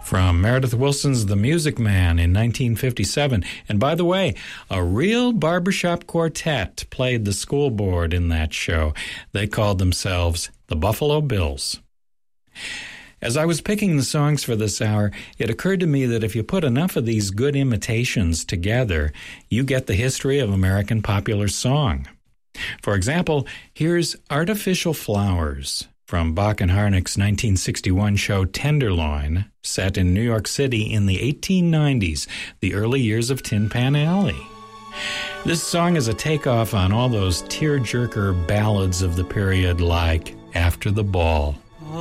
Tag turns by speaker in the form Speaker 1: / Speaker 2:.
Speaker 1: from Meredith Willson's The Music Man in 1957. And by the way, a real barbershop quartet played the school board in that show. They called themselves the Buffalo Bills. As I was picking the songs for this hour, it occurred to me that if you put enough of these good imitations together, you get the history of American popular song. For example, here's Artificial Flowers from Bach and Harnick's 1961 show Tenderloin, set in New York City in the 1890s, the early years of Tin Pan Alley. This song is a takeoff on all those tear-jerker ballads of the period like After the Ball.